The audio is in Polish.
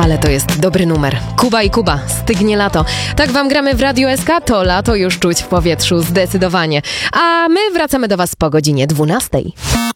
ale to jest dobry numer. Kuba i Kuba, stygnie lato. Tak wam gramy w Radiu SK, to lato już czuć w powietrzu zdecydowanie. A my wracamy do was po godzinie 12.